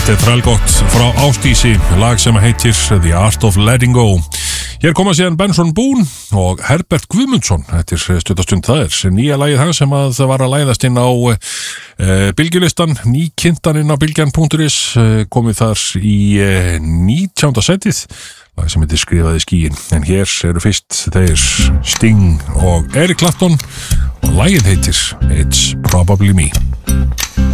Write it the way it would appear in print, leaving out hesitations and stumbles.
Þetta þrælgott frá Ásdísi, lag sem heitir The Art of Letting Go. Hér koma síðan Benson Boone og Herbert Guðmundsson. Þetta stuttastund það nýja lagið hans sem að það var að læðast inn á bylgjulistan, nýkynntan inn á bylgjan.is, komið þar í 19. setið, lag sem heitir Skrifaði skýin. En hér eru fyrst þeir Sting og Eric Clapton og lagið heitir It's Probably Me.